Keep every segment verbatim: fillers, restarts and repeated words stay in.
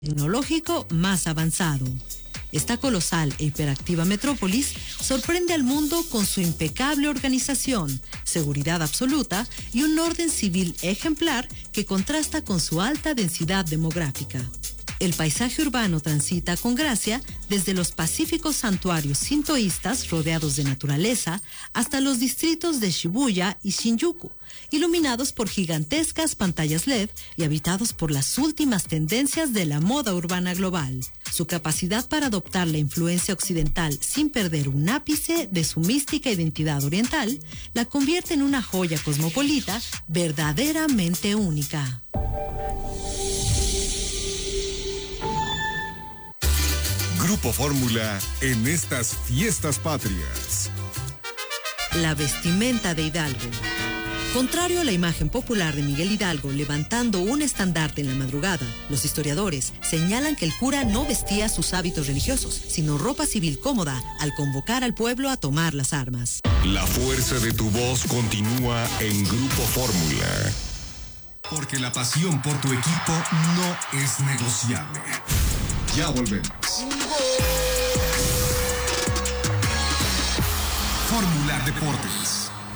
tecnológico más avanzado. Esta colosal e hiperactiva metrópolis sorprende al mundo con su impecable organización, seguridad absoluta y un orden civil ejemplar que contrasta con su alta densidad demográfica. El paisaje urbano transita con gracia desde los pacíficos santuarios sintoístas rodeados de naturaleza hasta los distritos de Shibuya y Shinjuku, iluminados por gigantescas pantallas L E D y habitados por las últimas tendencias de la moda urbana global. Su capacidad para adoptar la influencia occidental sin perder un ápice de su mística identidad oriental la convierte en una joya cosmopolita verdaderamente única. Grupo Fórmula en estas fiestas patrias. La vestimenta de Hidalgo. Contrario a la imagen popular de Miguel Hidalgo levantando un estandarte en la madrugada, los historiadores señalan que el cura no vestía sus hábitos religiosos, sino ropa civil cómoda al convocar al pueblo a tomar las armas. La fuerza de tu voz continúa en Grupo Fórmula. Porque la pasión por tu equipo no es negociable. Ya volvemos. Fórmula Deportes.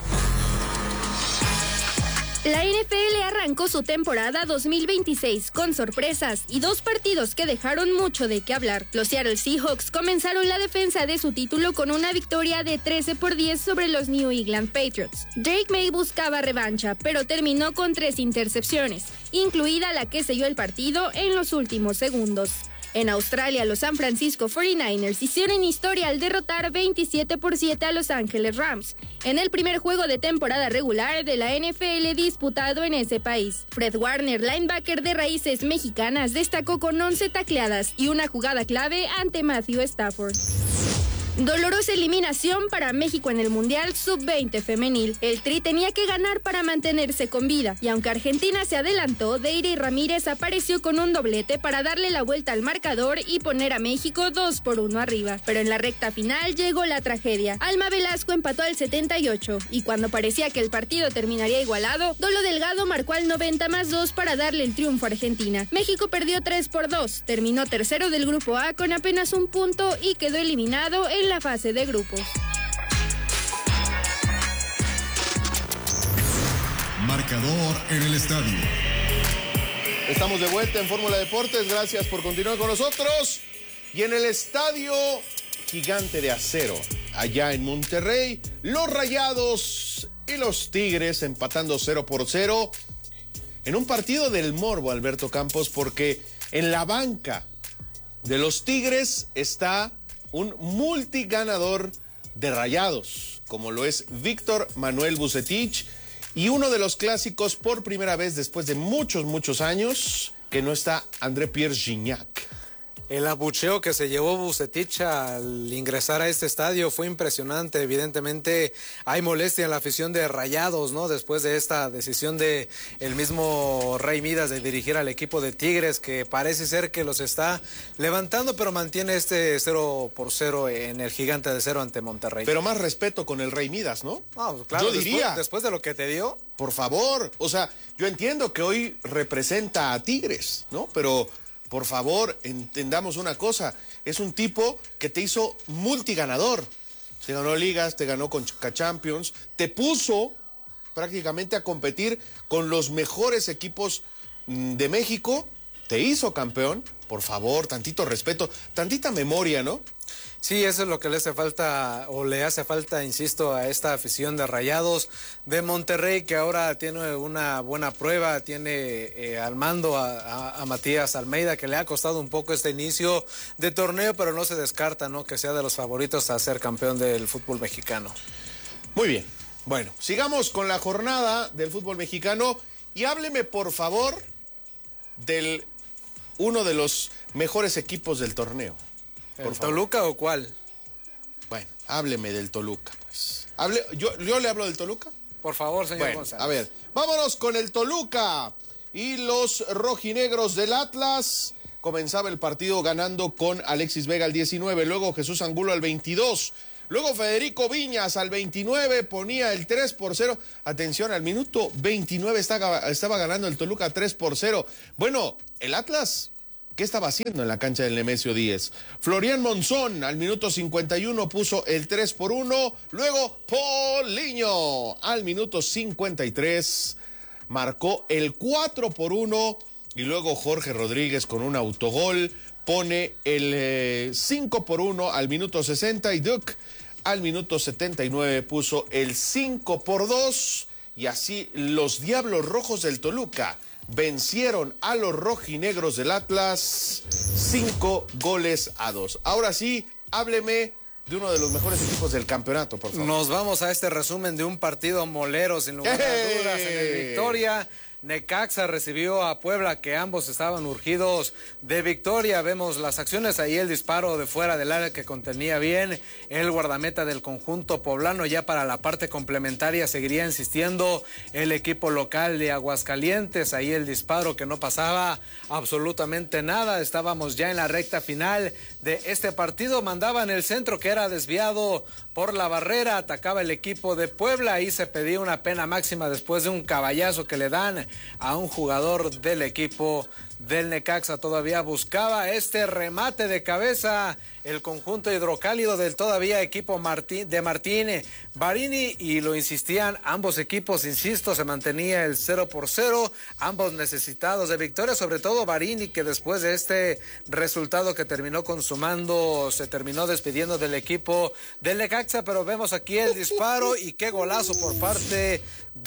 La N F L arrancó su temporada dos mil veintiséis con sorpresas y dos partidos que dejaron mucho de qué hablar. Los Seattle Seahawks comenzaron la defensa de su título con una victoria de trece por diez sobre los New England Patriots. Drake May buscaba revancha, pero terminó con tres intercepciones, incluida la que selló el partido en los últimos segundos. En Australia, los San Francisco cuarenta y nueve ers hicieron historia al derrotar veintisiete por siete a Los Ángeles Rams, en el primer juego de temporada regular de la N F L disputado en ese país. Fred Warner, linebacker de raíces mexicanas, destacó con once tacleadas y una jugada clave ante Matthew Stafford. Dolorosa eliminación para México en el Mundial sub veinte femenil. El Tri tenía que ganar para mantenerse con vida, y aunque Argentina se adelantó, Deire Ramírez apareció con un doblete para darle la vuelta al marcador y poner a México dos por uno arriba. Pero en la recta final llegó la tragedia. Alma Velasco empató al setenta y ocho, y cuando parecía que el partido terminaría igualado, Dolo Delgado marcó al noventa más dos para darle el triunfo a Argentina. México perdió tres por dos, terminó tercero del grupo A con apenas un punto y quedó eliminado en la fase de grupos. Marcador en el estadio. Estamos de vuelta en Fórmula Deportes, gracias por continuar con nosotros. Y en el Estadio Gigante de Acero, allá en Monterrey, los Rayados y los Tigres empatando cero por cero en un partido del morbo, Alberto Campos, porque en la banca de los Tigres está un multiganador de Rayados, como lo es Víctor Manuel Vucetich, y uno de los clásicos por primera vez después de muchos, muchos años, que no está André-Pierre Gignac. El abucheo que se llevó Vucetich al ingresar a este estadio fue impresionante. Evidentemente hay molestia en la afición de Rayados, ¿no? Después de esta decisión de el mismo Rey Midas de dirigir al equipo de Tigres, que parece ser que los está levantando, pero mantiene este cero por cero en el Gigante de Acero ante Monterrey. Pero más respeto con el Rey Midas, ¿no? Ah, claro, yo diría. Después, después de lo que te dio. Por favor, o sea, yo entiendo que hoy representa a Tigres, ¿no? Pero por favor, entendamos una cosa, es un tipo que te hizo multiganador. Te ganó ligas, te ganó con Champions, te puso prácticamente a competir con los mejores equipos de México, te hizo campeón. Por favor, tantito respeto, tantita memoria, ¿no? Sí, eso es lo que le hace falta, o le hace falta, insisto, a esta afición de Rayados de Monterrey, que ahora tiene una buena prueba, tiene eh, al mando a, a, a Matías Almeida, que le ha costado un poco este inicio de torneo, pero no se descarta, ¿no?, que sea de los favoritos a ser campeón del fútbol mexicano. Muy bien, bueno, sigamos con la jornada del fútbol mexicano y hábleme, por favor, del uno de los mejores equipos del torneo. ¿El Toluca o cuál? Bueno, hábleme del Toluca, pues. Hable, yo, ¿Yo le hablo del Toluca? Por favor, señor bueno, González. A ver, vámonos con el Toluca. Y los rojinegros del Atlas. Comenzaba el partido ganando con Alexis Vega al diecinueve, luego Jesús Angulo al veintidós. Luego Federico Viñas al veintinueve ponía el tres por cero. Atención, al minuto veintinueve estaba, estaba ganando el Toluca tres por cero. Bueno, el Atlas ¿Qué estaba haciendo en la cancha del Nemesio diez? Florian Monzón al minuto cincuenta y uno puso el tres por uno. Luego Paulinho al minuto cincuenta y tres marcó el cuatro por uno. Y luego Jorge Rodríguez con un autogol pone el eh, cinco por uno al minuto sesenta. Y Duke al minuto setenta y nueve puso el cinco por dos. Y así los Diablos Rojos del Toluca vencieron a los rojinegros del Atlas cinco goles a dos. Ahora sí, hábleme de uno de los mejores equipos del campeonato, por favor. Nos vamos a este resumen de un partido molero, sin lugar a dudas, en el Victoria. Necaxa recibió a Puebla, que ambos estaban urgidos de victoria. Vemos las acciones ahí, el disparo de fuera del área que contenía bien el guardameta del conjunto poblano. Ya para la parte complementaria seguiría insistiendo el equipo local de Aguascalientes. Ahí el disparo que no pasaba absolutamente nada. Estábamos ya en la recta final de este partido. Mandaban el centro que era desviado por la barrera. Atacaba el equipo de Puebla. Ahí se pedía una pena máxima después de un caballazo que le dan a un jugador del equipo del Necaxa. Todavía buscaba este remate de cabeza el conjunto hidrocálido del todavía equipo Martín, de Martín Barini, y lo insistían ambos equipos, insisto, se mantenía el cero por cero, ambos necesitados de victoria, sobre todo Barini, que después de este resultado que terminó consumando, se terminó despidiendo del equipo del Necaxa. Pero vemos aquí el disparo y qué golazo por parte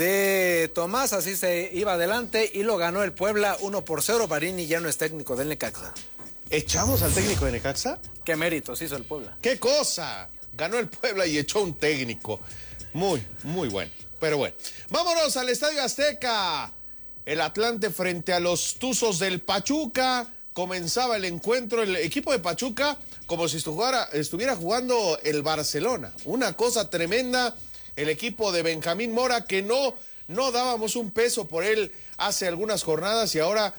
de Tomás. Así se iba adelante y lo ganó el Puebla uno por cero. Barini ya no es técnico del Necaxa. ¿Echamos al técnico de Necaxa? ¿Qué méritos hizo el Puebla? ¡Qué cosa! Ganó el Puebla y echó un técnico. Muy, muy bueno. Pero bueno, vámonos al Estadio Azteca. El Atlante frente a los Tuzos del Pachuca. Comenzaba el encuentro. El equipo de Pachuca como si estuviera, estuviera jugando el Barcelona. Una cosa tremenda. El equipo de Benjamín Mora, que no, no dábamos un peso por él hace algunas jornadas y ahora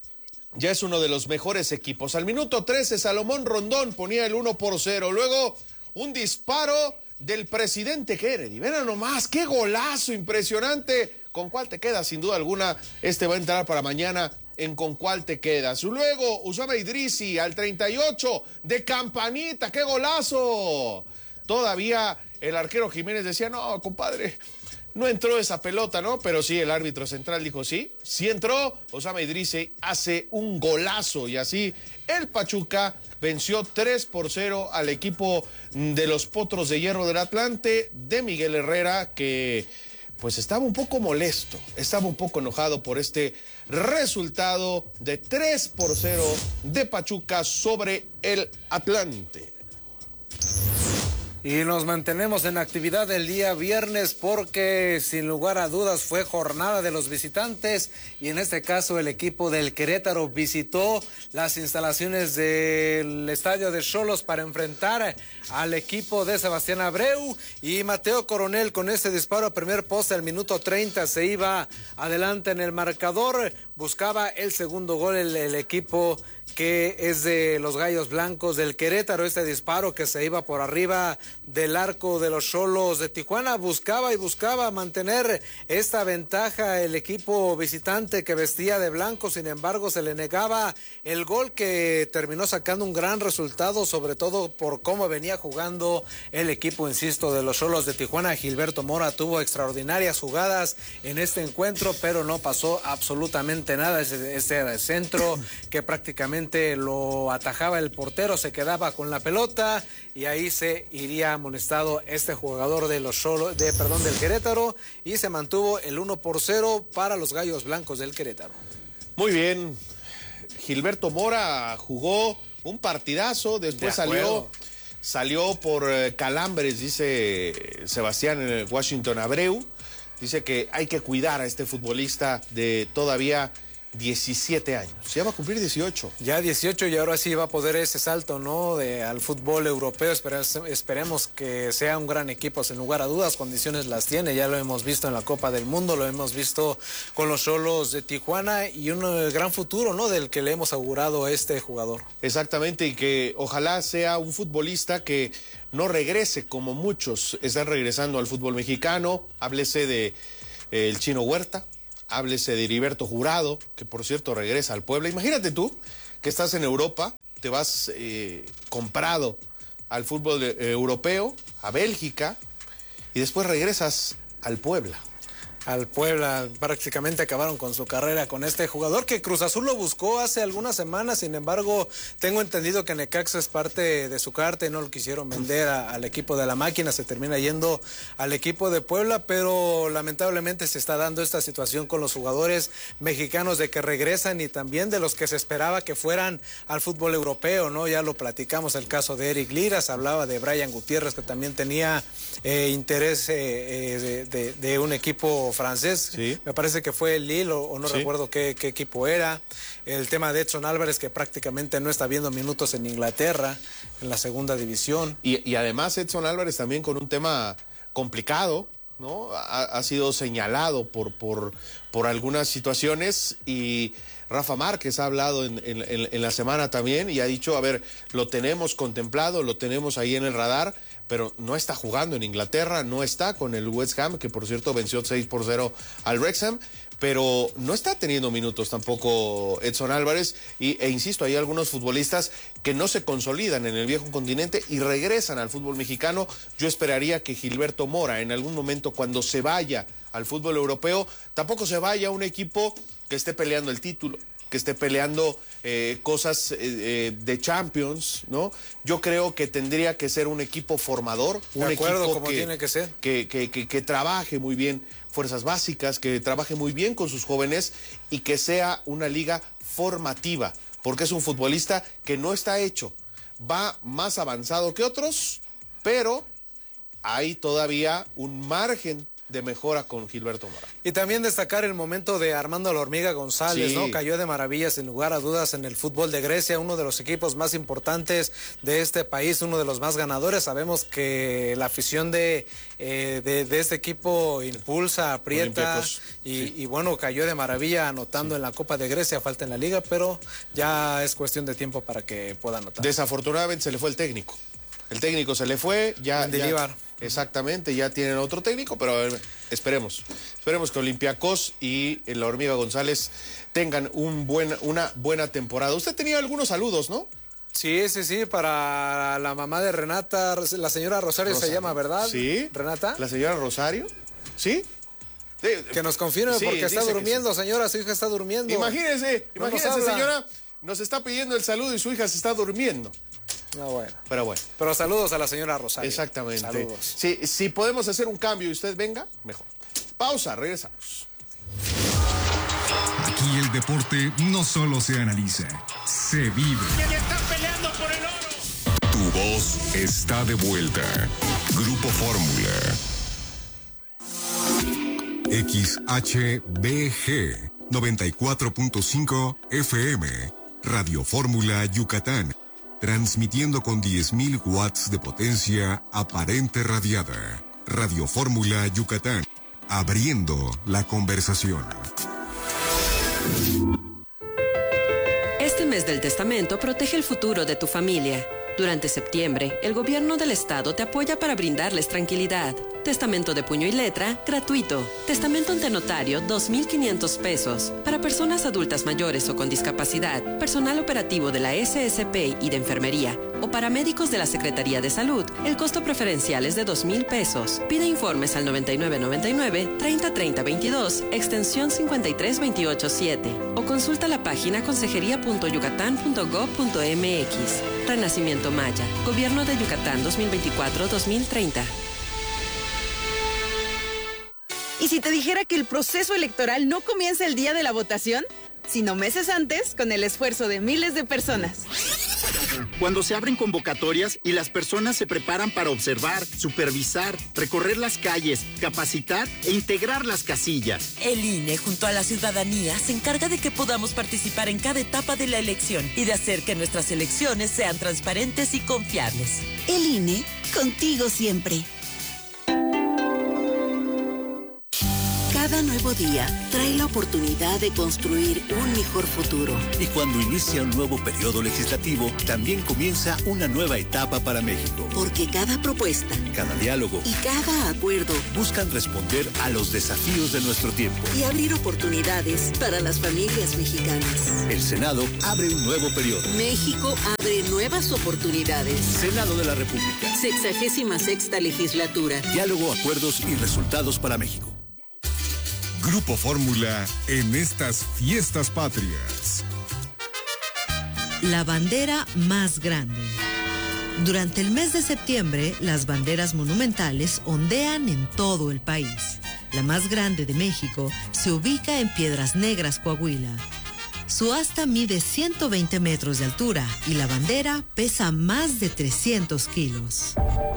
ya es uno de los mejores equipos. Al minuto trece, Salomón Rondón ponía el uno por cero. Luego, un disparo del presidente Kennedy. Vean nomás, qué golazo impresionante. ¿Con cuál te quedas? Sin duda alguna, este va a entrar para mañana en ¿Con cuál te quedas? Luego, Usama Idrisi al treinta y ocho, de campanita, qué golazo. Todavía el arquero Jiménez decía, no, compadre, no entró esa pelota, ¿no? Pero sí, el árbitro central dijo sí, sí entró. Usama Idrisi hace un golazo y así el Pachuca venció tres por cero al equipo de los Potros de Hierro del Atlante de Miguel Herrera, que pues estaba un poco molesto, estaba un poco enojado por este resultado de tres por cero de Pachuca sobre el Atlante. Y nos mantenemos en actividad el día viernes porque sin lugar a dudas fue jornada de los visitantes y en este caso el equipo del Querétaro visitó las instalaciones del estadio de Xolos para enfrentar al equipo de Sebastián Abreu, y Mateo Coronel con ese disparo a primer poste al minuto treinta se iba adelante en el marcador, buscaba el segundo gol el, el equipo que es de los Gallos Blancos del Querétaro. Este disparo que se iba por arriba del arco de los Xolos de Tijuana, buscaba y buscaba mantener esta ventaja el equipo visitante que vestía de blanco, sin embargo se le negaba el gol que terminó sacando un gran resultado, sobre todo por cómo venía jugando el equipo, insisto, de los Xolos de Tijuana. Gilberto Mora tuvo extraordinarias jugadas en este encuentro, pero no pasó absolutamente nada. Ese, ese centro que prácticamente lo atajaba el portero, se quedaba con la pelota y ahí se iría amonestado este jugador de los Xolos, de perdón, del Querétaro, y se mantuvo el uno por cero para los Gallos Blancos del Querétaro. Muy bien, Gilberto Mora jugó un partidazo, después de salió salió por calambres, dice Sebastián Washington Abreu, dice que hay que cuidar a este futbolista de todavía diecisiete años, ya va a cumplir dieciocho. Ya dieciocho y ahora sí va a poder ese salto, ¿no? De, al fútbol europeo. Esperemos, esperemos que sea un gran equipo, sin lugar a dudas, condiciones las tiene, ya lo hemos visto en la Copa del Mundo, lo hemos visto con los Xolos de Tijuana y un uh, gran futuro, ¿no? Del que le hemos augurado a este jugador. Exactamente, y que ojalá sea un futbolista que no regrese como muchos están regresando al fútbol mexicano. Háblese de eh, el Chino Huerta, háblese de Heriberto Jurado, que por cierto regresa al Puebla. Imagínate tú que estás en Europa, te vas eh, comprado al fútbol eh, europeo, a Bélgica, y después regresas al Puebla. Al Puebla, prácticamente acabaron con su carrera con este jugador que Cruz Azul lo buscó hace algunas semanas. Sin embargo, tengo entendido que Necaxa es parte de su carta y no lo quisieron vender a, al equipo de la máquina, se termina yendo al equipo de Puebla, pero lamentablemente se está dando esta situación con los jugadores mexicanos de que regresan y también de los que se esperaba que fueran al fútbol europeo, ¿no? Ya lo platicamos, el caso de Eric Lira, se hablaba de Brian Gutiérrez, que también tenía eh, interés eh, eh, de, de, de un equipo francés, sí. Me parece que fue el Lille o, o no sí. recuerdo qué, qué equipo era. El tema de Edson Álvarez, que prácticamente no está viendo minutos en Inglaterra, en la segunda división. Y, y además Edson Álvarez también con un tema complicado, ¿no? Ha, ha sido señalado por, por, por algunas situaciones y Rafa Márquez ha hablado en, en, en la semana también y ha dicho, a ver, lo tenemos contemplado, lo tenemos ahí en el radar, pero no está jugando en Inglaterra, no está con el West Ham, que por cierto venció seis por cero al Wrexham, pero no está teniendo minutos tampoco Edson Álvarez, y, e insisto, hay algunos futbolistas que no se consolidan en el viejo continente y regresan al fútbol mexicano. Yo esperaría que Gilberto Mora en algún momento, cuando se vaya al fútbol europeo, tampoco se vaya a un equipo que esté peleando el título, que esté peleando eh, cosas eh, de Champions, ¿no? Yo creo que tendría que ser un equipo formador, un de acuerdo, equipo como que, tiene que ser. Que, que, que, que trabaje muy bien fuerzas básicas, que trabaje muy bien con sus jóvenes y que sea una liga formativa, porque es un futbolista que no está hecho, va más avanzado que otros, pero hay todavía un margen de mejora con Gilberto Mora. Y también destacar el momento de Armando La Hormiga González, sí. ¿no? Cayó de maravillas, sin lugar a dudas, en el fútbol de Grecia, uno de los equipos más importantes de este país, uno de los más ganadores. Sabemos que la afición de, eh, de, de este equipo impulsa, aprieta, y, sí. y bueno, cayó de maravilla anotando sí. en la Copa de Grecia, falta en la Liga, pero ya es cuestión de tiempo para que pueda anotar. Desafortunadamente se le fue el técnico. El técnico se le fue, ya... ya exactamente, ya tienen otro técnico, pero a ver, esperemos. Esperemos que Olympiacos y La Hormiga González tengan un buen, una buena temporada. Usted tenía algunos saludos, ¿no? Sí, sí, sí, para la mamá de Renata, la señora Rosario, Rosario. se llama, ¿verdad? Sí. ¿Renata? ¿La señora Rosario? ¿Sí? Sí. Que nos confirme sí, porque está durmiendo, sí. señora, su hija está durmiendo. Imagínese, no imagínese, señora, nos está pidiendo el saludo y su hija se está durmiendo. No, bueno. Pero bueno. Pero saludos a la señora Rosario. Exactamente. Saludos. Si, si podemos hacer un cambio y usted venga, mejor. Pausa, regresamos. Aquí el deporte no solo se analiza, se vive. ¡Están peleando por el oro! Tu voz está de vuelta. Grupo Fórmula. X H B G noventa y cuatro punto cinco F M. Radio Fórmula Yucatán. Transmitiendo con diez mil watts de potencia aparente radiada. Radio Fórmula Yucatán. Abriendo la conversación. Este mes del testamento protege el futuro de tu familia. Durante septiembre, el gobierno del estado te apoya para brindarles tranquilidad. Testamento de puño y letra, gratuito. Testamento ante notario, dos mil quinientos pesos. Para personas adultas mayores o con discapacidad, personal operativo de la S S P y de enfermería, o paramédicos de la Secretaría de Salud, el costo preferencial es de dos mil pesos. Pide informes al noventa y nueve noventa y nueve, treinta treinta veintidós, extensión cincuenta y tres veintiocho siete. O consulta la página consejería punto yucatán punto gob punto m x. Renacimiento Maya. Gobierno de Yucatán dos mil veinticuatro a dos mil treinta. ¿Y si te dijera que el proceso electoral no comienza el día de la votación, sino meses antes, con el esfuerzo de miles de personas? Cuando se abren convocatorias y las personas se preparan para observar, supervisar, recorrer las calles, capacitar e integrar las casillas. El I N E, junto a la ciudadanía, se encarga de que podamos participar en cada etapa de la elección y de hacer que nuestras elecciones sean transparentes y confiables. El I N E, contigo siempre. Cada Cada nuevo día trae la oportunidad de construir un mejor futuro. Y cuando inicia un nuevo periodo legislativo, también comienza una nueva etapa para México. Porque cada propuesta, cada diálogo y cada acuerdo buscan responder a los desafíos de nuestro tiempo y abrir oportunidades para las familias mexicanas. El Senado abre un nuevo periodo. México abre nuevas oportunidades. Senado de la República. Sexagésima sexta legislatura. Diálogo, acuerdos y resultados para México. Grupo Fórmula en estas fiestas patrias. La bandera más grande. Durante el mes de septiembre, las banderas monumentales ondean en todo el país. La más grande de México se ubica en Piedras Negras, Coahuila. Su asta mide ciento veinte metros de altura y la bandera pesa más de trescientos kilos.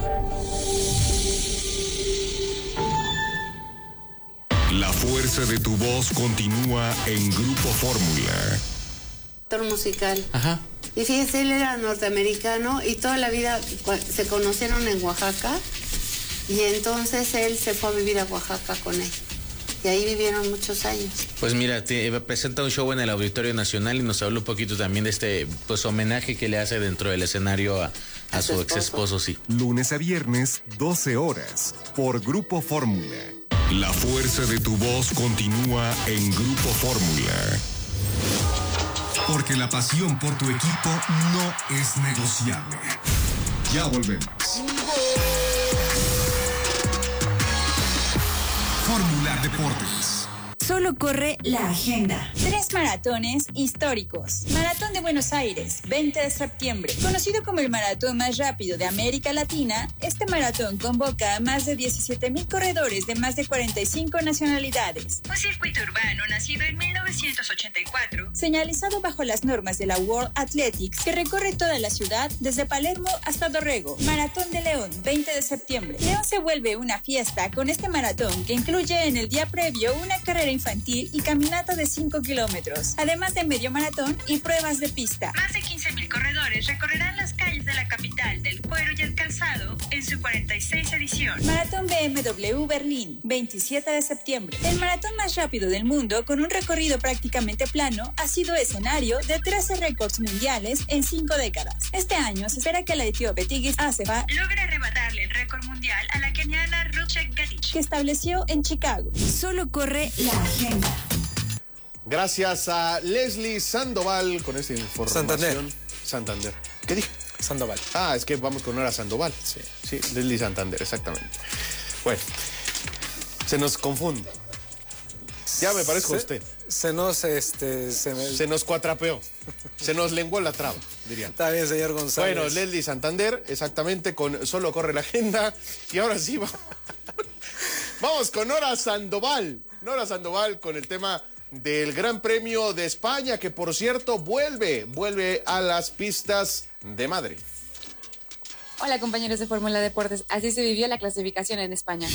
La fuerza de tu voz continúa en Grupo Fórmula. Musical. Ajá. Y fíjese, él era norteamericano y toda la vida se conocieron en Oaxaca y entonces él se fue a vivir a Oaxaca con él. Y ahí vivieron muchos años. Pues mira, te presenta un show en el Auditorio Nacional y nos habla un poquito también de este pues homenaje que le hace dentro del escenario a, a, a su, su ex esposo, sí. Lunes a viernes, doce horas, por Grupo Fórmula. La fuerza de tu voz continúa en Grupo Fórmula. Porque la pasión por tu equipo no es negociable. Ya volvemos. Fórmula Deportes. Solo corre la agenda. Tres maratones históricos. Maratón de Buenos Aires, veinte de septiembre. Conocido como el maratón más rápido de América Latina, este maratón convoca a más de diecisiete mil corredores de más de cuarenta y cinco nacionalidades. Un circuito urbano nacido en mil novecientos ochenta y cuatro, señalizado bajo las normas de la World Athletics, que recorre toda la ciudad desde Palermo hasta Dorrego. Maratón de León, veinte de septiembre. León se vuelve una fiesta con este maratón que incluye en el día previo una carrera infantil y caminata de cinco kilómetros, además de medio maratón y pruebas de pista. Más de quince mil corredores recorrerán las calles de la capital del cuero y el calzado en su cuarenta y seis edición. Maratón B M W Berlín, veintisiete de septiembre. El maratón más rápido del mundo, con un recorrido prácticamente plano, ha sido escenario de trece récords mundiales en cinco décadas. Este año se espera que la etíope Tigris Assefa logre arrebatarle el récord mundial a la keniana Ruth Chepngetich, que estableció en Chicago. Solo corre la agenda. Gracias a Leslie Sandoval con esta información. Santander. Santander. ¿Qué dije? Sandoval. Ah, es que vamos con Nora Sandoval. Sí. Sí, Leslie Santander, exactamente. Bueno, se nos confunde. Ya me parezco se, a usted. Se nos, este... Se, me... se nos cuatrapeó. Se nos lenguó la traba, dirían. Está bien, señor González. Bueno, Leslie Santander, exactamente, con Solo Corre la Agenda. Y ahora sí, va... vamos con Nora Sandoval. Nora Sandoval con el tema del Gran Premio de España, que por cierto vuelve, vuelve a las pistas de Madrid. Hola compañeros de Fórmula Deportes, así se vivió la clasificación en España.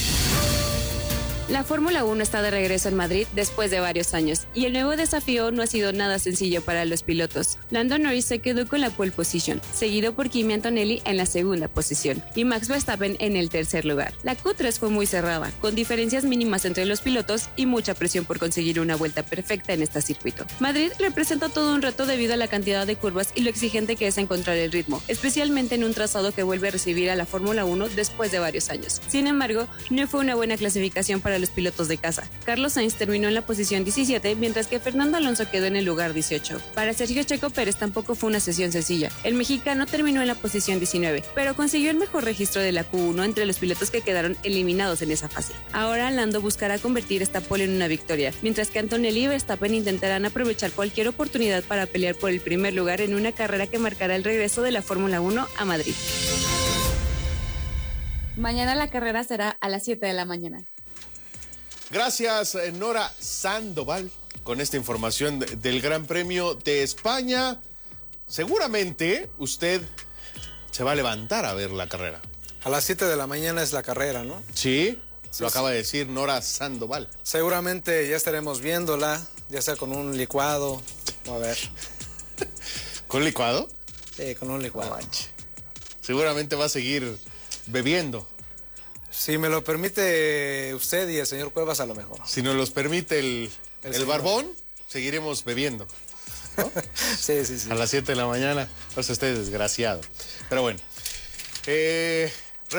La Fórmula uno está de regreso en Madrid después de varios años y el nuevo desafío no ha sido nada sencillo para los pilotos. Lando Norris se quedó con la pole position, seguido por Kimi Antonelli en la segunda posición y Max Verstappen en el tercer lugar. La Q tres fue muy cerrada, con diferencias mínimas entre los pilotos y mucha presión por conseguir una vuelta perfecta en este circuito. Madrid representa todo un reto debido a la cantidad de curvas y lo exigente que es encontrar el ritmo, especialmente en un trazado que vuelve a recibir a la Fórmula uno después de varios años. Sin embargo, no fue una buena clasificación para los pilotos de casa. Carlos Sainz terminó en la posición diecisiete, mientras que Fernando Alonso quedó en el lugar dieciocho. Para Sergio Checo Pérez tampoco fue una sesión sencilla. El mexicano terminó en la posición diecinueve, pero consiguió el mejor registro de la Q uno entre los pilotos que quedaron eliminados en esa fase. Ahora Lando buscará convertir esta pole en una victoria, mientras que Antonelli y Verstappen intentarán aprovechar cualquier oportunidad para pelear por el primer lugar en una carrera que marcará el regreso de la Fórmula uno a Madrid. Mañana la carrera será a las siete de la mañana. Gracias, Nora Sandoval, con esta información del Gran Premio de España. Seguramente usted se va a levantar a ver la carrera. A las siete de la mañana es la carrera, ¿no? Sí, sí lo sí. acaba de decir Nora Sandoval. Seguramente ya estaremos viéndola, ya sea con un licuado, a ver. ¿Con licuado? Sí, con un licuado. No, seguramente va a seguir bebiendo. Si me lo permite usted y el señor Cuevas, a lo mejor. Si nos los permite el, el, el barbón, seguiremos bebiendo, ¿no? sí, sí, sí. A las siete de la mañana, no sé, usted es desgraciado. Pero bueno, eh,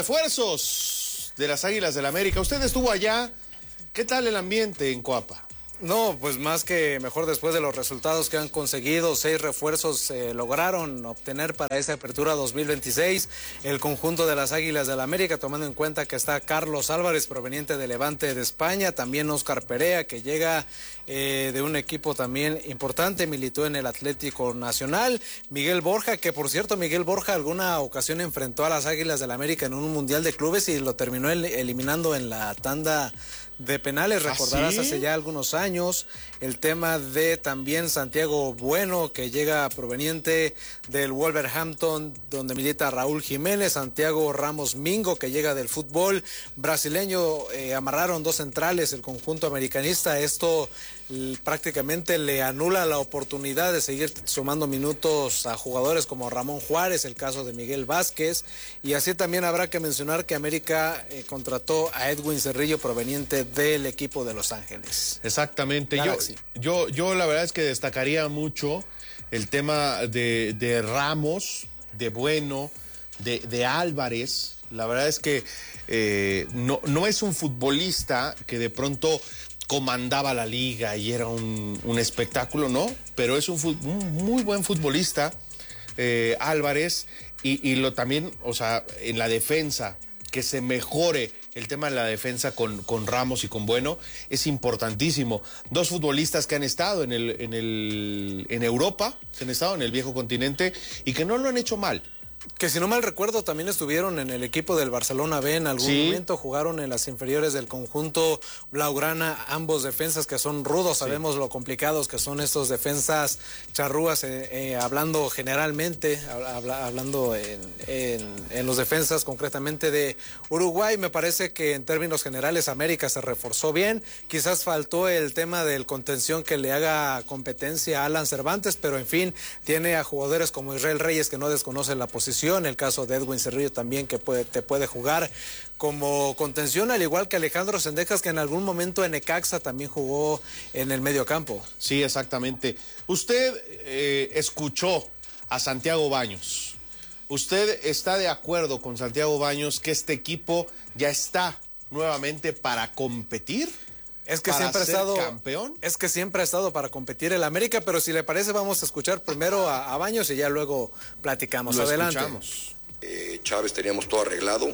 refuerzos de las Águilas del América. Usted estuvo allá, ¿qué tal el ambiente en Coapa? No, pues más que mejor después de los resultados que han conseguido, seis refuerzos se eh, lograron obtener para esta apertura dos mil veintiséis. El conjunto de las Águilas del América, tomando en cuenta que está Carlos Álvarez, proveniente de Levante de España, también Óscar Perea, que llega eh, de un equipo también importante, militó en el Atlético Nacional, Miguel Borja, que por cierto, Miguel Borja alguna ocasión enfrentó a las Águilas del América en un Mundial de Clubes y lo terminó el, eliminando en la tanda de penales, recordarás, ¿Ah, sí? hace ya algunos años. El tema de también Santiago Bueno, que llega proveniente del Wolverhampton, donde milita Raúl Jiménez. Santiago Ramos Mingo, que llega del fútbol brasileño. Eh, amarraron dos centrales el conjunto americanista. Esto prácticamente le anula la oportunidad de seguir sumando minutos a jugadores como Ramón Juárez, el caso de Miguel Vázquez, y así también habrá que mencionar que América eh, contrató a Edwin Cerrillo, proveniente del equipo de Los Ángeles. Exactamente, yo, yo, yo la verdad es que destacaría mucho el tema de, de Ramos, de Bueno, de, de Álvarez. La verdad es que eh, no, no es un futbolista que de pronto comandaba la liga y era un, un espectáculo, ¿no? Pero es un, un muy buen futbolista, eh, Álvarez, y, y lo también, o sea, en la defensa, que se mejore el tema de la defensa con, con Ramos y con Bueno, es importantísimo. Dos futbolistas que han estado en, el, en, el, en Europa, que han estado en el viejo continente y que no lo han hecho mal. Que si no mal recuerdo también estuvieron en el equipo del Barcelona B en algún sí. momento, jugaron en las inferiores del conjunto blaugrana, ambos defensas que son rudos, sí. sabemos lo complicados que son estos defensas charrúas, eh, eh, hablando generalmente, habla, hablando en, en, en los defensas concretamente de Uruguay. Me parece que en términos generales América se reforzó bien, quizás faltó el tema del contención que le haga competencia a Alan Cervantes, pero en fin, tiene a jugadores como Israel Reyes que no desconocen la posición, el caso de Edwin Cerrillo también que puede, te puede jugar como contención, al igual que Alejandro Sendejas, que en algún momento en Necaxa también jugó en el medio campo. Sí, exactamente. Usted eh, escuchó a Santiago Baños. ¿Usted está de acuerdo con Santiago Baños que este equipo ya está nuevamente para competir? Es que siempre ha estado campeón. Es que siempre ha estado para competir el América, pero si le parece vamos a escuchar primero a, a Baños y ya luego platicamos. Lo Adelante. Escuchamos. Eh, Chávez teníamos todo arreglado,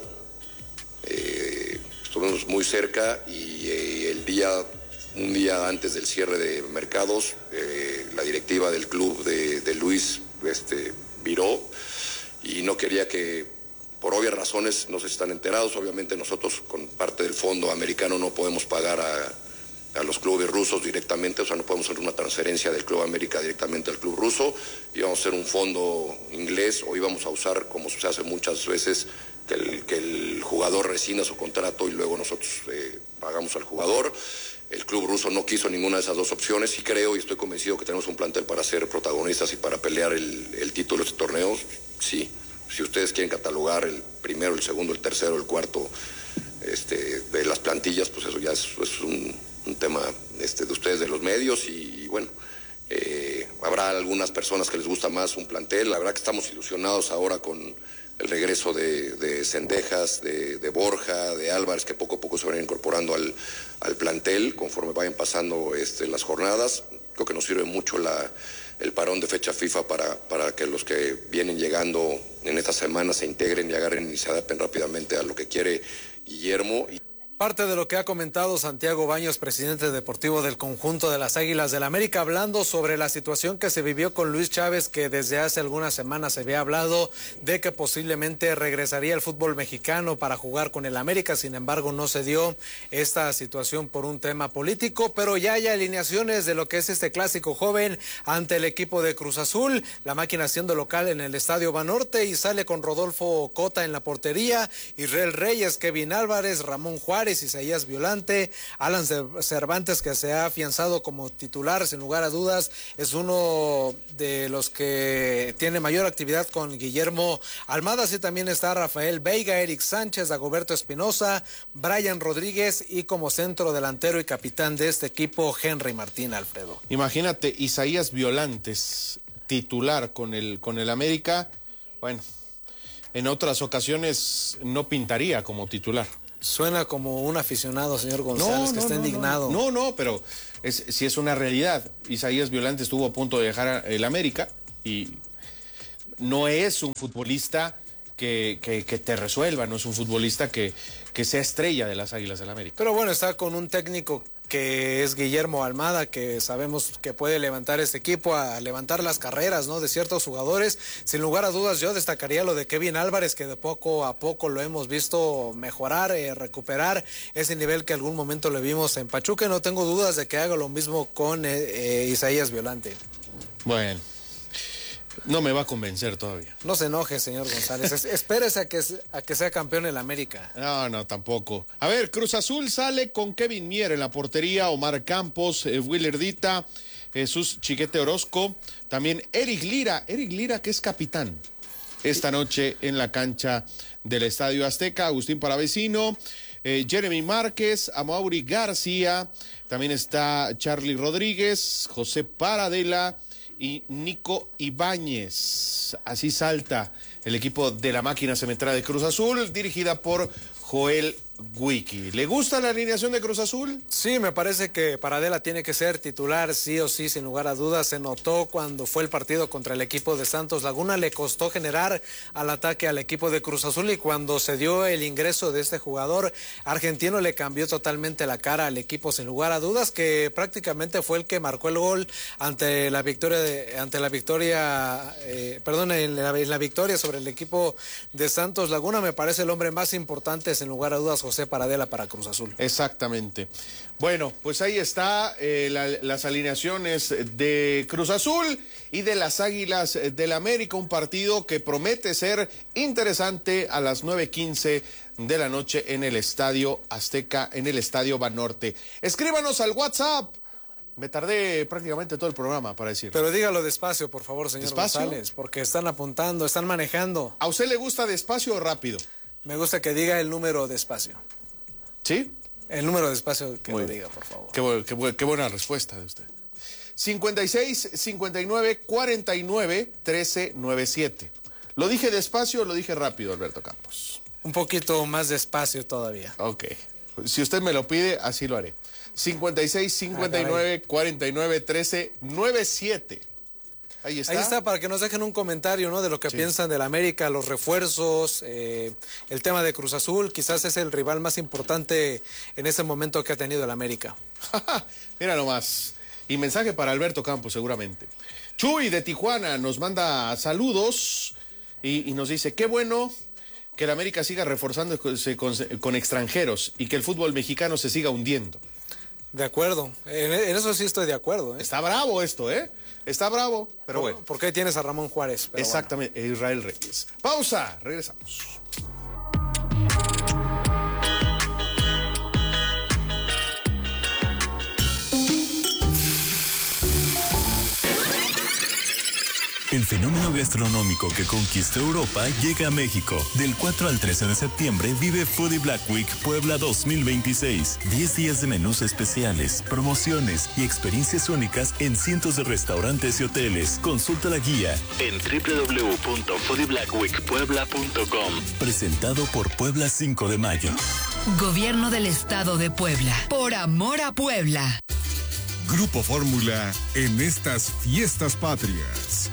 eh, estuvimos muy cerca y eh, el día, un día antes del cierre de mercados, eh, la directiva del club de, de Luis este, viró y no quería que, por obvias razones, no se están enterados, obviamente nosotros con parte del fondo americano no podemos pagar a a los clubes rusos directamente, o sea, no podemos hacer una transferencia del Club América directamente al club ruso, íbamos a hacer un fondo inglés o íbamos a usar, como se hace muchas veces, que el, que el jugador rescinde su contrato y luego nosotros eh, pagamos al jugador. El club ruso no quiso ninguna de esas dos opciones y creo y estoy convencido que tenemos un plantel para ser protagonistas y para pelear el, el título de este torneo, sí. Si ustedes quieren catalogar el primero, el segundo, el tercero, el cuarto este, de las plantillas, pues eso ya es, es un... un tema este, de ustedes, de los medios, y, y bueno, eh, habrá algunas personas que les gusta más un plantel. La verdad que estamos ilusionados ahora con el regreso de, de Sendejas, de, de Borja, de Álvarez, que poco a poco se van incorporando al, al plantel conforme vayan pasando este, las jornadas. Creo que nos sirve mucho la, el parón de fecha FIFA para, para que los que vienen llegando en esta semana se integren y agarren y se adapten rápidamente a lo que quiere Guillermo. Y parte de lo que ha comentado Santiago Baños, presidente deportivo del conjunto de las Águilas del América, hablando sobre la situación que se vivió con Luis Chávez, que desde hace algunas semanas se había hablado de que posiblemente regresaría al fútbol mexicano para jugar con el América. Sin embargo, no se dio esta situación por un tema político, pero ya hay alineaciones de lo que es este clásico joven ante el equipo de Cruz Azul, la máquina siendo local en el Estadio Banorte, y sale con Rodolfo Cota en la portería, Israel Reyes, Kevin Álvarez, Ramón Juárez, Juárez, Isaías Violante, Alan Cervantes, que se ha afianzado como titular, sin lugar a dudas, es uno de los que tiene mayor actividad con Guillermo Almada. Así también está Rafael Veiga, Eric Sánchez, Dagoberto Espinosa, Brian Rodríguez y como centro delantero y capitán de este equipo, Henry Martín, Alfredo. Imagínate, Isaías Violantes, titular con el, con el América, bueno, en otras ocasiones no pintaría como titular. Suena como un aficionado, señor González, no, que no, está no, indignado. No, no, no pero es, si es una realidad. Isaías Violante estuvo a punto de dejar el América y no es un futbolista que, que, que te resuelva, no es un futbolista que, que sea estrella de las Águilas del América. Pero bueno, está con un técnico que es Guillermo Almada, que sabemos que puede levantar este equipo, a levantar las carreras, ¿no?, de ciertos jugadores. Sin lugar a dudas, yo destacaría lo de Kevin Álvarez, que de poco a poco lo hemos visto mejorar, eh, recuperar ese nivel que algún momento le vimos en Pachuca. No tengo dudas de que haga lo mismo con eh, eh, Isaías Violante. Bueno, no me va a convencer todavía. No se enoje, señor González. Es, espérese a que, a que sea campeón en la América. No, no, tampoco. A ver, Cruz Azul sale con Kevin Mier en la portería, Omar Campos, eh, Willer Dita, Jesús Chiquete Orozco, también Eric Lira, Eric Lira que es capitán esta noche en la cancha del Estadio Azteca, Agustín Paravecino, eh, Jeremy Márquez, Amaury García, también está Charlie Rodríguez, José Paradela y Nico Ibáñez. Así salta el equipo de la máquina cementera de Cruz Azul, dirigida por Joel Wiki. ¿Le gusta la alineación de Cruz Azul? Sí, me parece que Paradela tiene que ser titular, sí o sí, sin lugar a dudas. Se notó cuando fue el partido contra el equipo de Santos Laguna, le costó generar al ataque al equipo de Cruz Azul, y cuando se dio el ingreso de este jugador argentino le cambió totalmente la cara al equipo, sin lugar a dudas, que prácticamente fue el que marcó el gol ante la victoria, de, ante la victoria, eh, perdón, en la, en la victoria sobre el equipo de Santos Laguna. Me parece el hombre más importante, sin lugar a dudas, José Paradela, para Cruz Azul. Exactamente. Bueno, pues ahí está eh, la, las alineaciones de Cruz Azul y de las Águilas del América, un partido que promete ser interesante a las nueve quince de la noche en el Estadio Azteca, en el Estadio Banorte. Escríbanos al WhatsApp. Me tardé prácticamente todo el programa para decirlo. Pero dígalo despacio, por favor, señor ¿Despacio? González, porque están apuntando, están manejando. ¿A usted le gusta despacio o rápido? Me gusta que diga el número despacio. ¿Sí? El número despacio que Muy lo bien. diga, por favor. Qué, bu qué, bu qué buena respuesta de usted. cincuenta y seis, cincuenta y nueve, cuarenta y nueve, trece, noventa y siete. ¿Lo dije despacio o lo dije rápido, Alberto Campos? Un poquito más despacio todavía. Ok. Si usted me lo pide, así lo haré. cincuenta y seis, cincuenta y nueve, cuarenta y nueve, trece, noventa y siete. Ahí está. Ahí está, para que nos dejen un comentario, ¿no?, de lo que sí. piensan del América, los refuerzos, eh, el tema de Cruz Azul. Quizás es el rival más importante en ese momento que ha tenido el América. Mira nomás. Y mensaje para Alberto Campos, seguramente. Chuy de Tijuana nos manda saludos y, y nos dice, qué bueno que el América siga reforzándose con, con extranjeros y que el fútbol mexicano se siga hundiendo. De acuerdo, en, en eso sí estoy de acuerdo, ¿eh? Está bravo esto, ¿eh? Está bravo, pero ¿Por, bueno. ¿Por qué tienes a Ramón Juárez? Pero exactamente, bueno. Israel Reyes. Pausa, regresamos. El fenómeno gastronómico que conquistó Europa llega a México. Del cuatro al trece de septiembre vive Foodie Black Week Puebla dos mil veintiséis. diez días de menús especiales, promociones y experiencias únicas en cientos de restaurantes y hoteles. Consulta la guía en doble u doble u doble u punto foodie black week puebla punto com. Presentado por Puebla cinco de mayo. Gobierno del Estado de Puebla. Por amor a Puebla. Grupo Fórmula en estas fiestas patrias.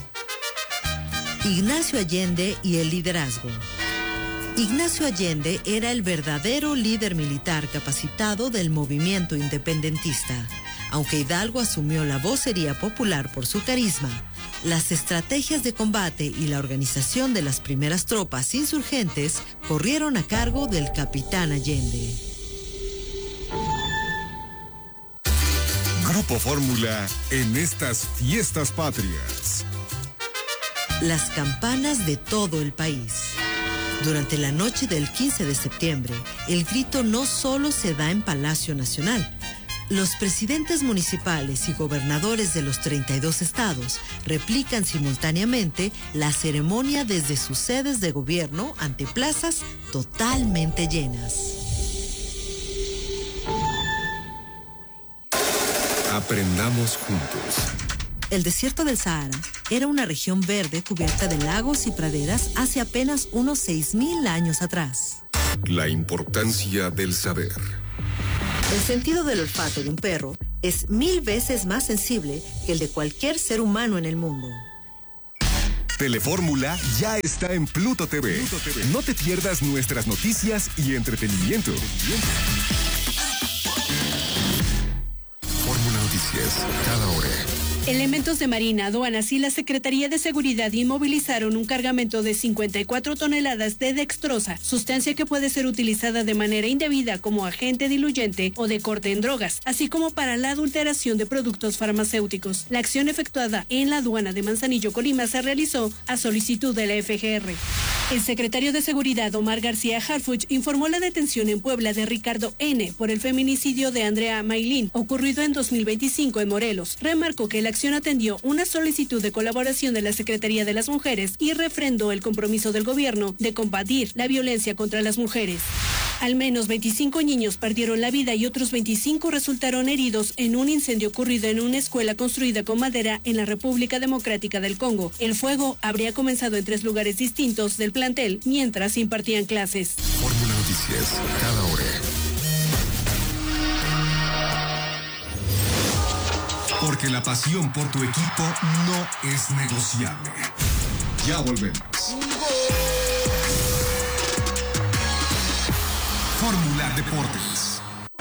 Ignacio Allende y el liderazgo. Ignacio Allende era el verdadero líder militar capacitado del movimiento independentista. Aunque Hidalgo asumió la vocería popular por su carisma, las estrategias de combate y la organización de las primeras tropas insurgentes corrieron a cargo del capitán Allende. Grupo Fórmula en estas fiestas patrias. Las campanas de todo el país. Durante la noche del quince de septiembre, el grito no solo se da en Palacio Nacional. Los presidentes municipales y gobernadores de los treinta y dos estados replican simultáneamente la ceremonia desde sus sedes de gobierno ante plazas totalmente llenas. Aprendamos juntos. El desierto del Sahara era una región verde cubierta de lagos y praderas hace apenas unos seis mil años atrás. La importancia del saber. El sentido del olfato de un perro es mil veces más sensible que el de cualquier ser humano en el mundo. Telefórmula ya está en Pluto T V. Pluto T V. No te pierdas nuestras noticias y entretenimiento. Fórmula Noticias, cada hora. Elementos de Marina, Aduanas y la Secretaría de Seguridad inmovilizaron un cargamento de cincuenta y cuatro toneladas de dextrosa, sustancia que puede ser utilizada de manera indebida como agente diluyente o de corte en drogas, así como para la adulteración de productos farmacéuticos. La acción efectuada en la aduana de Manzanillo, Colima, se realizó a solicitud de la F G R. El secretario de Seguridad, Omar García Harfuch, informó la detención en Puebla de Ricardo N. por el feminicidio de Andrea Maylin, ocurrido en dos mil veinticinco en Morelos. Remarcó que la acción atendió una solicitud de colaboración de la Secretaría de las Mujeres y refrendó el compromiso del gobierno de combatir la violencia contra las mujeres. Al menos veinticinco niños perdieron la vida y otros veinticinco resultaron heridos en un incendio ocurrido en una escuela construida con madera en la República Democrática del Congo. El fuego habría comenzado en tres lugares distintos del plantel mientras se impartían clases. Fórmula Noticias, cada hora. Porque la pasión por tu equipo no es negociable. Ya volvemos. Fórmula Deportes.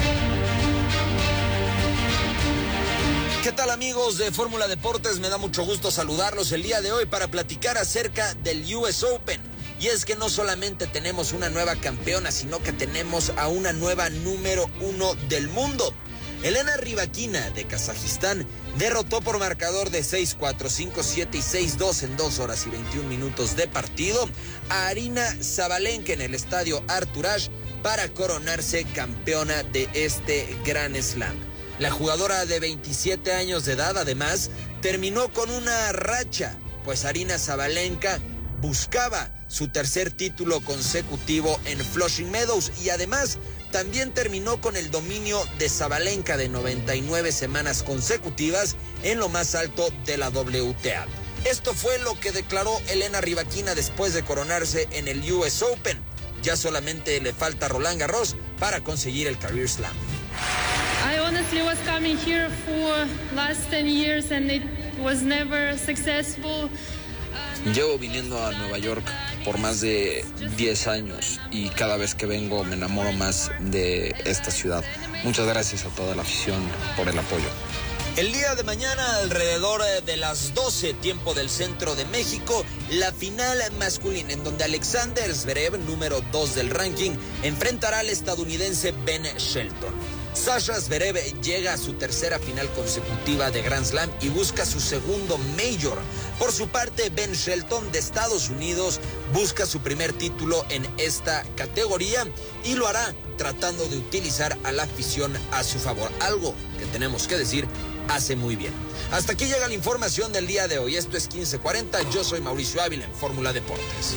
¿Qué tal, amigos de Fórmula Deportes? Me da mucho gusto saludarlos el día de hoy para platicar acerca del U S Open. Y es que no solamente tenemos una nueva campeona, sino que tenemos a una nueva número uno del mundo. Elena Rybakina de Kazajistán derrotó por marcador de seis cuatro, cinco siete y seis dos en dos horas y veintiún minutos de partido a Aryna Sabalenka en el estadio Artur Ashe para coronarse campeona de este Grand Slam. La jugadora de veintisiete años de edad, además, terminó con una racha, pues Aryna Sabalenka buscaba su tercer título consecutivo en Flushing Meadows y además también terminó con el dominio de Sabalenka de noventa y nueve semanas consecutivas en lo más alto de la W T A. Esto fue lo que declaró Elena Rybakina después de coronarse en el U S Open. Ya solamente le falta Roland Garros para conseguir el Career Slam. I honestly was coming here for last ten years and it was never successful. Llevo viniendo a Nueva York por más de diez años y cada vez que vengo me enamoro más de esta ciudad. Muchas gracias a toda la afición por el apoyo. El día de mañana, alrededor de las doce, tiempo del centro de México, la final masculina en donde Alexander Zverev, número dos del ranking, enfrentará al estadounidense Ben Shelton. Sasha Zverev llega a su tercera final consecutiva de Grand Slam y busca su segundo Major. Por su parte, Ben Shelton de Estados Unidos busca su primer título en esta categoría y lo hará tratando de utilizar a la afición a su favor, algo que tenemos que decir hace muy bien. Hasta aquí llega la información del día de hoy. Esto es quince cuarenta. Yo soy Mauricio Ávila en Fórmula Deportes.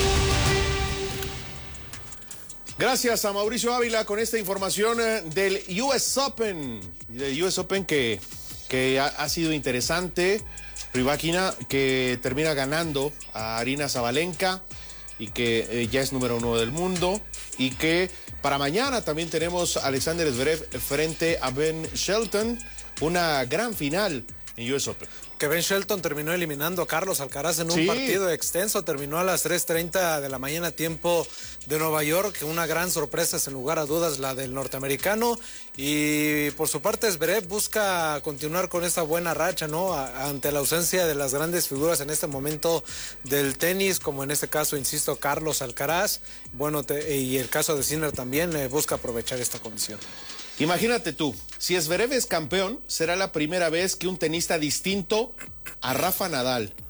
Gracias a Mauricio Ávila con esta información del U S Open. Del U S Open que, que ha, ha sido interesante. Rybakina que termina ganando a Aryna Sabalenka y que eh, ya es número uno del mundo. Y que para mañana también tenemos a Alexander Zverev frente a Ben Shelton. Una gran final en U S Open. Que Ben Shelton terminó eliminando a Carlos Alcaraz en un sí. partido extenso, terminó a las tres treinta de la mañana tiempo de Nueva York, una gran sorpresa sin lugar a dudas la del norteamericano, y por su parte Zverev busca continuar con esta buena racha, ¿no? A, ante la ausencia de las grandes figuras en este momento del tenis, como en este caso, insisto, Carlos Alcaraz, bueno, te, y el caso de Sinner también eh, busca aprovechar esta condición. Imagínate tú, si Zverev es campeón, será la primera vez que un tenista distinto a Rafa Nadal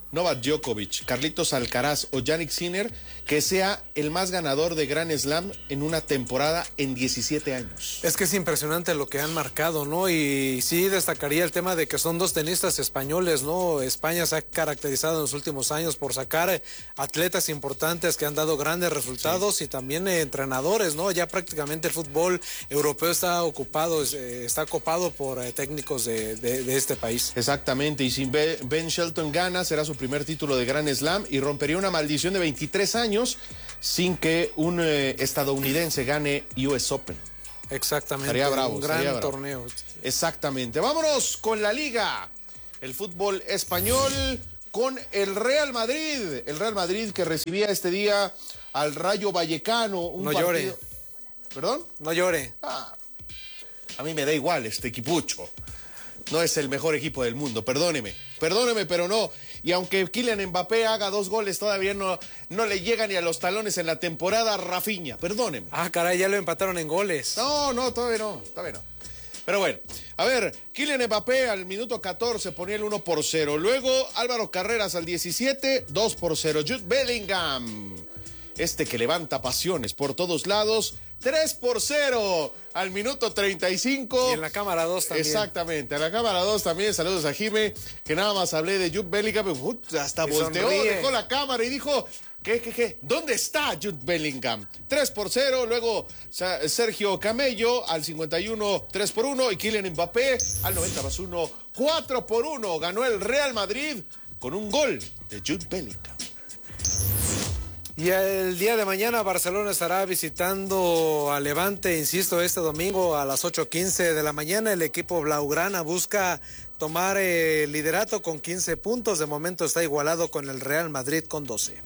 Novak Djokovic, Carlitos Alcaraz o Jannik Sinner, que sea el más ganador de Grand Slam en una temporada en diecisiete años. Es que es impresionante lo que han marcado, ¿no? Y sí destacaría el tema de que son dos tenistas españoles, ¿no? España se ha caracterizado en los últimos años por sacar atletas importantes que han dado grandes resultados, sí. Y también eh, entrenadores, ¿no? Ya prácticamente el fútbol europeo está ocupado, eh, está copado por eh, técnicos de, de, de este país. Exactamente, y si Ben Shelton gana, será su primer título de Grand Slam y rompería una maldición de veintitrés años sin que un eh, estadounidense gane U S Open. Exactamente. Estaría bravo. Un gran bravo. torneo. Exactamente. Vámonos con la Liga. El fútbol español con el Real Madrid. El Real Madrid que recibía este día al Rayo Vallecano. Un no partido... llore. ¿Perdón? No llore. Ah, a mí me da igual este equipucho. No es el mejor equipo del mundo, perdóneme. Perdóneme, pero no. Y aunque Kylian Mbappé haga dos goles, todavía no, no le llega ni a los talones en la temporada a Rafinha. Perdóneme. Ah, caray, ya lo empataron en goles. No, no, todavía no, todavía no. Pero bueno, a ver, Kylian Mbappé al minuto catorce ponía el uno por cero. Luego Álvaro Carreras al diecisiete, dos por cero. Jude Bellingham, este que levanta pasiones por todos lados, tres por cero al minuto treinta y cinco. Y en la cámara dos también. Exactamente, en la cámara dos también. Saludos a Jime, que nada más hablé de Jude Bellingham. Uh, hasta y volteó, sonríe. dejó la cámara y dijo... ¿Qué, qué, qué? ¿Dónde está Jude Bellingham? tres por cero, luego Sergio Camello al cincuenta y uno, tres por uno, y Kylian Mbappé al noventa más uno, cuatro por uno. Ganó el Real Madrid con un gol de Jude Bellingham. Y el día de mañana Barcelona estará visitando a Levante, insisto, este domingo a las ocho quince de la mañana. El equipo blaugrana busca tomar el liderato con quince puntos. De momento está igualado con el Real Madrid con doce.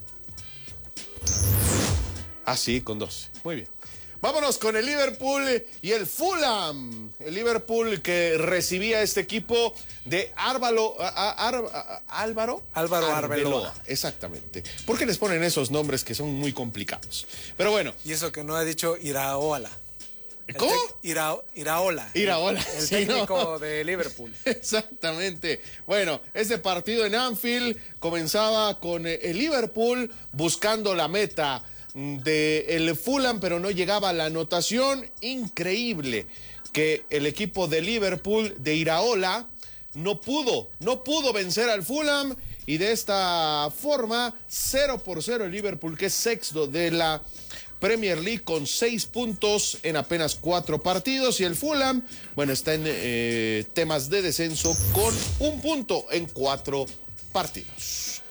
Ah, sí, con doce. Muy bien. Vámonos con el Liverpool y el Fulham. El Liverpool que recibía este equipo de Árvalo, Ar, Álvaro. Álvaro Arbeloa. Exactamente. ¿Por qué les ponen esos nombres que son muy complicados? Pero bueno. Y eso que no ha dicho Iraola. ¿Cómo? Ira, Iraola. Iraola. El sí, técnico no. de Liverpool. Exactamente. Bueno, este partido en Anfield comenzaba con el Liverpool buscando la meta de el Fulham, pero no llegaba a la anotación. Increíble que el equipo de Liverpool de Iraola no pudo, no pudo vencer al Fulham, y de esta forma cero por cero el Liverpool, que es sexto de la Premier League con seis puntos en apenas cuatro partidos, y el Fulham, bueno, está en eh, temas de descenso con un punto en cuatro partidos.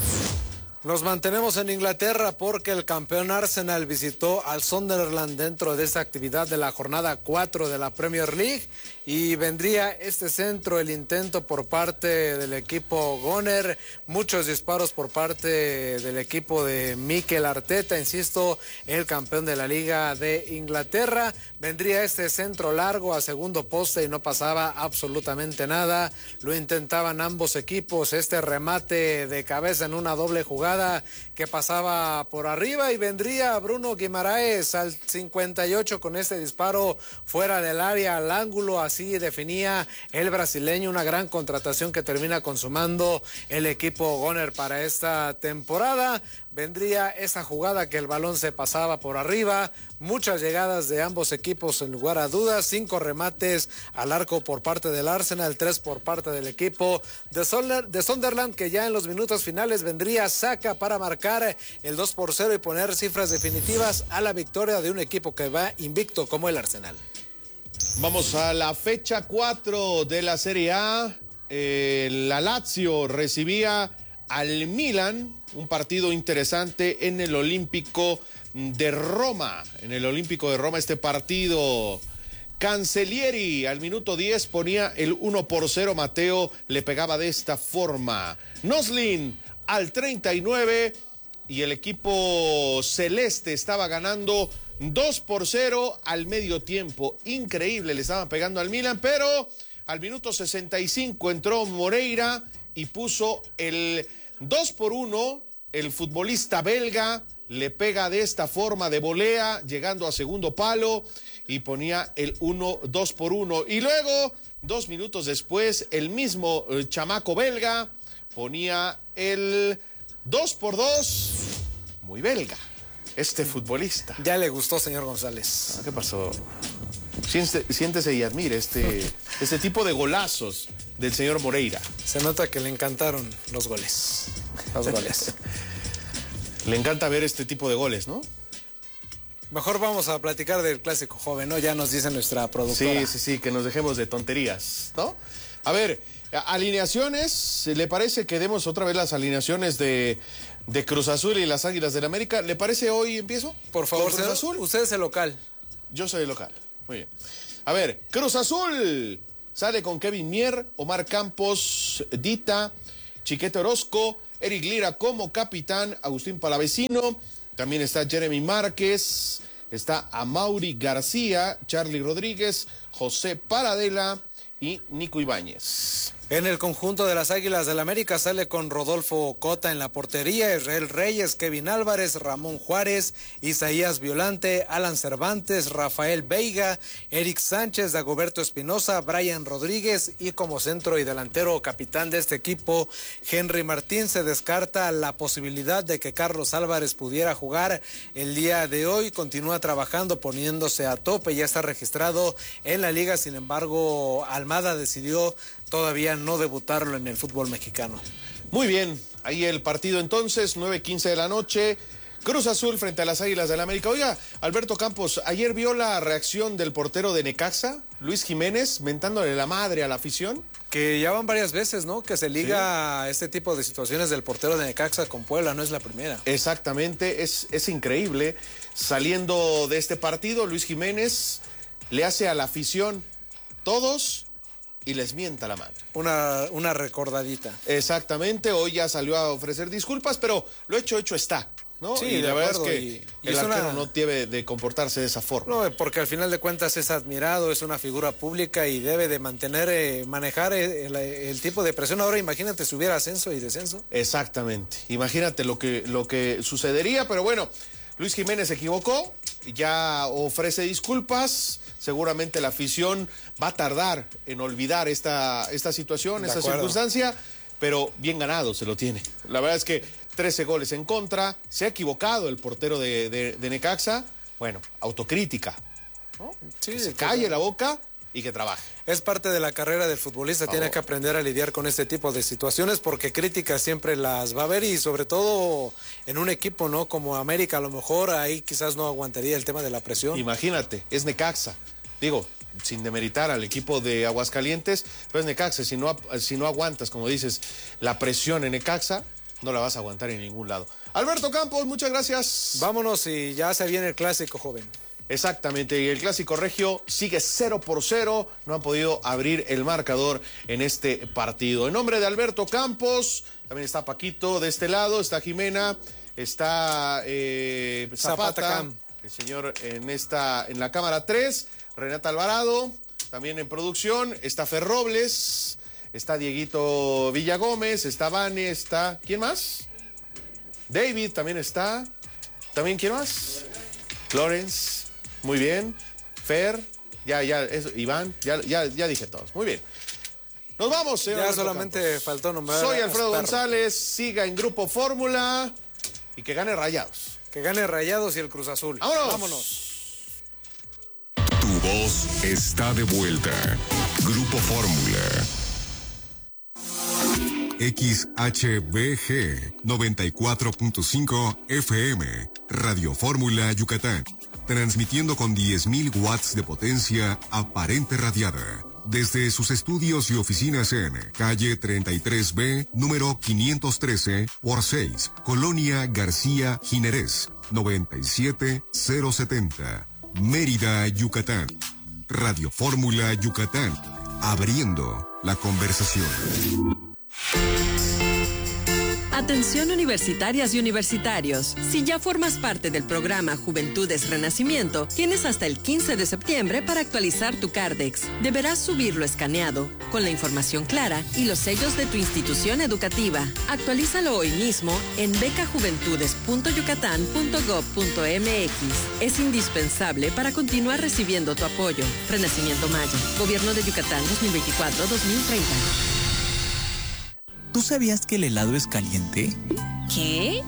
Nos mantenemos en Inglaterra porque el campeón Arsenal visitó al Sunderland dentro de esta actividad de la jornada cuatro de la Premier League, y vendría este centro, el intento por parte del equipo Gunner, muchos disparos por parte del equipo de Mikel Arteta, insisto, el campeón de la Liga de Inglaterra. Vendría este centro largo a segundo poste y no pasaba absolutamente nada. Lo intentaban ambos equipos, este remate de cabeza en una doble jugada que pasaba por arriba, y vendría Bruno Guimaraes al cincuenta y ocho con este disparo fuera del área al ángulo. Así definía el brasileño, una gran contratación que termina consumando el equipo Gunner para esta temporada. Vendría esa jugada que el balón se pasaba por arriba, muchas llegadas de ambos equipos sin lugar a dudas, cinco remates al arco por parte del Arsenal, tres por parte del equipo de, Sonder, de Sunderland, que ya en los minutos finales vendría Saka para marcar el dos por cero y poner cifras definitivas a la victoria de un equipo que va invicto como el Arsenal. Vamos a la fecha cuatro de la Serie A. Eh, la Lazio recibía al Milan, un partido interesante en el Olímpico de Roma. En el Olímpico de Roma este partido. Cancellieri al minuto diez ponía el uno por cero. Mateo le pegaba de esta forma. Noslin al treinta y nueve, y el equipo celeste estaba ganando dos por cero al medio tiempo. Increíble, le estaban pegando al Milan, pero al minuto sesenta y cinco entró Moreira y puso el dos por uno. El futbolista belga le pega de esta forma de volea, llegando a segundo palo, y ponía el uno, dos por uno. Y luego, dos minutos después, el mismo eh, chamaco belga ponía el dos por dos. Muy belga, este futbolista. Ya le gustó, señor González. Ah, ¿qué pasó? Siéntese, siéntese y admire este, este tipo de golazos del señor Moreira. Se nota que le encantaron los goles. Los goles. Le encanta ver este tipo de goles, ¿no? Mejor vamos a platicar del clásico joven, ¿no? Ya nos dice nuestra productora. Sí, sí, sí, que nos dejemos de tonterías, ¿no? A ver, alineaciones, ¿le parece que demos otra vez las alineaciones de, de Cruz Azul y las Águilas del América? ¿Le parece hoy empiezo? Por favor, Cruz Azul. Usted es el local. Yo soy el local. Muy bien. A ver, Cruz Azul sale con Kevin Mier, Omar Campos, Dita, Chiquete Orozco, Eric Lira como capitán, Agustín Palavecino, también está Jeremy Márquez, está Amaury García, Charlie Rodríguez, José Paradela y Nico Ibáñez. En el conjunto de las Águilas del América sale con Rodolfo Cota en la portería, Israel Reyes, Kevin Álvarez, Ramón Juárez, Isaías Violante, Alan Cervantes, Rafael Veiga, Eric Sánchez, Dagoberto Espinosa, Brian Rodríguez y como centro y delantero capitán de este equipo, Henry Martín. Se descarta la posibilidad de que Carlos Álvarez pudiera jugar el día de hoy. Continúa trabajando, poniéndose a tope, ya está registrado en la liga. Sin embargo, Almada decidió todavía no debutarlo en el fútbol mexicano. Muy bien, ahí el partido entonces, nueve quince de la noche, Cruz Azul frente a las Águilas del América. Oiga, Alberto Campos, ayer vio la reacción del portero de Necaxa, Luis Jiménez, mentándole la madre a la afición. Que ya van varias veces, ¿no? Que se liga sí. este tipo de situaciones del portero de Necaxa con Puebla, no es la primera. Exactamente, es, es increíble. Saliendo de este partido, Luis Jiménez le hace a la afición todos y les mienta la madre. Una, una recordadita. Exactamente, hoy ya salió a ofrecer disculpas, pero lo hecho, hecho está, ¿no? Sí, y la verdad es que y, y el es arquero una... no debe de comportarse de esa forma. No, porque al final de cuentas es admirado, es una figura pública y debe de mantener, eh, manejar el, el tipo de presión. Ahora imagínate si hubiera ascenso y descenso. Exactamente, imagínate lo que, lo que sucedería, pero bueno, Luis Jiménez se equivocó, ya ofrece disculpas. Seguramente la afición va a tardar en olvidar esta, esta situación, de esta acuerdo. circunstancia, pero bien ganado se lo tiene. La verdad es que trece goles en contra, se ha equivocado el portero de, de, de Necaxa. Bueno, autocrítica, ¿no? Sí, que se calle la boca y que trabaje. Es parte de la carrera del futbolista, tiene que aprender a lidiar con este tipo de situaciones porque críticas siempre las va a haber y sobre todo en un equipo, ¿no? Como América, a lo mejor ahí quizás no aguantaría el tema de la presión. Imagínate, es Necaxa. Digo, sin demeritar al equipo de Aguascalientes, pero es Necaxa. Si no, si no aguantas, como dices, la presión en Necaxa, no la vas a aguantar en ningún lado. Alberto Campos, muchas gracias. Vámonos y ya se viene el clásico, joven. Exactamente, y el clásico regio sigue cero por cero, no han podido abrir el marcador en este partido. En nombre de Alberto Campos, también está Paquito de este lado, está Jimena, está eh, Zapata, Zapata el señor en, esta, en la cámara tres, Renata Alvarado, también en producción, está Fer Robles, está Dieguito Villagómez, está Vane, está... ¿Quién más? David también está, ¿también quién más? Florence. Muy bien, Fer, ya, ya, eso, Iván, ya, ya, ya dije todos. Muy bien. Nos vamos, señor. Ya Alberto solamente Campos. faltó nombrar. Soy Alfredo González, siga en Grupo Fórmula y que gane Rayados. Que gane Rayados y el Cruz Azul. ¡Vámonos! Vámonos. Tu voz está de vuelta. Grupo Fórmula. X H B G noventa y cuatro punto cinco F M, Radio Fórmula Yucatán. Transmitiendo con diez mil watts de potencia aparente radiada. Desde sus estudios y oficinas en calle treinta y tres B, número quinientos trece por seis, Colonia García Jiménez, noventa y siete mil setenta, Mérida, Yucatán. Radio Fórmula Yucatán, abriendo la conversación. Atención universitarias y universitarios. Si ya formas parte del programa Juventudes Renacimiento, tienes hasta el quince de septiembre para actualizar tu Cardex. Deberás subirlo escaneado, con la información clara y los sellos de tu institución educativa. Actualízalo hoy mismo en beca juventudes punto yucatán punto gob punto m x. Es indispensable para continuar recibiendo tu apoyo. Renacimiento Maya. Gobierno de Yucatán dos mil veinticuatro a dos mil treinta. ¿tú sabías que el helado es caliente? ¿Qué?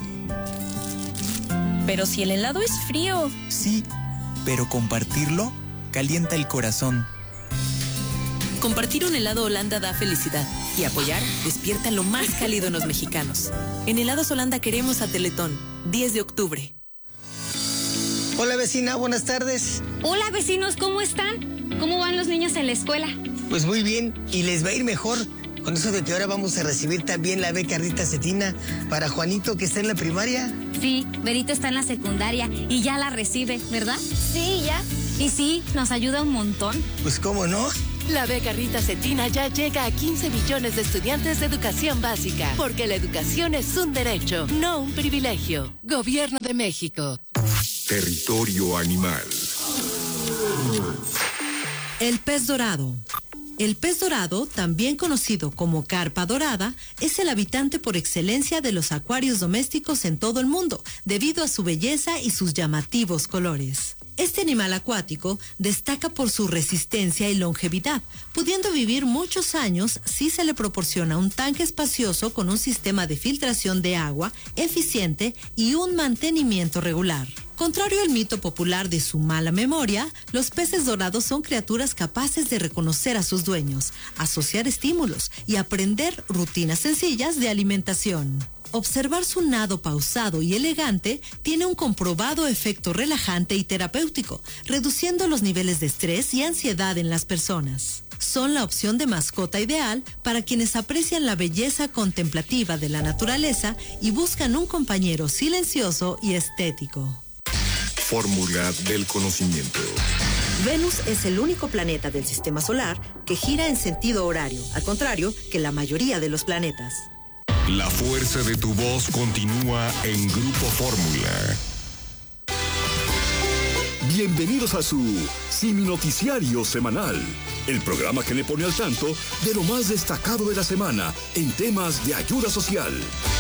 Pero si el helado es frío. Sí, pero compartirlo calienta el corazón. Compartir un helado Holanda da felicidad y apoyar despierta lo más cálido en los mexicanos. En Helados Holanda queremos a Teletón, diez de octubre. Hola vecina, buenas tardes. Hola vecinos, ¿cómo están? ¿Cómo van los niños en la escuela? Pues muy bien, y les va a ir mejor. Con eso de que ahora vamos a recibir también la beca Rita Cetina para Juanito, que está en la primaria. Sí, Berito está en la secundaria y ya la recibe, ¿verdad? Sí, ya. Y sí, nos ayuda un montón. Pues cómo no. La beca Rita Cetina ya llega a quince millones de estudiantes de educación básica, porque la educación es un derecho, no un privilegio. Gobierno de México. Territorio animal. El pez dorado. El pez dorado, también conocido como carpa dorada, es el habitante por excelencia de los acuarios domésticos en todo el mundo, debido a su belleza y sus llamativos colores. Este animal acuático destaca por su resistencia y longevidad, pudiendo vivir muchos años si se le proporciona un tanque espacioso con un sistema de filtración de agua eficiente y un mantenimiento regular. Contrario al mito popular de su mala memoria, los peces dorados son criaturas capaces de reconocer a sus dueños, asociar estímulos y aprender rutinas sencillas de alimentación. Observar su nado pausado y elegante tiene un comprobado efecto relajante y terapéutico, reduciendo los niveles de estrés y ansiedad en las personas. Son la opción de mascota ideal para quienes aprecian la belleza contemplativa de la naturaleza y buscan un compañero silencioso y estético. Fórmula del conocimiento. Venus es el único planeta del sistema solar que gira en sentido horario, al contrario que la mayoría de los planetas. La fuerza de tu voz continúa en Grupo Fórmula. Bienvenidos a su Simi Noticiario Semanal, el programa que le pone al tanto de lo más destacado de la semana en temas de ayuda social.